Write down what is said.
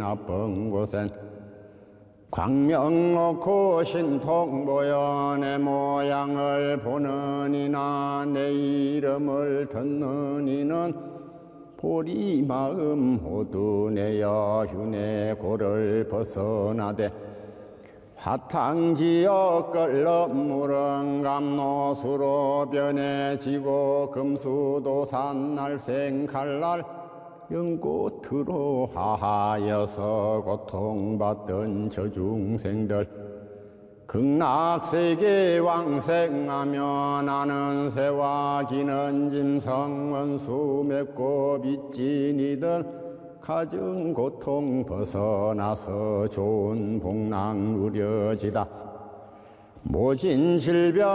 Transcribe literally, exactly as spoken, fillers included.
나쁜 곳엔 광명 놓고 신통보여 내 모양을 보는 이나 내 이름을 듣는 이는 보리 마음 호두 내여 휴내 고를 벗어나되 화탕지어 끓는 물은 감노수로 변해지고 금수도산 날생 칼날 연꽃으로 하하여서 고통받던 저 중생들 극락세계 왕생하며 나는 새와 기는 짐승 원수 맺고 빚진이들 가증 고통 벗어나서 좋은 복락 누려지다 모진 질병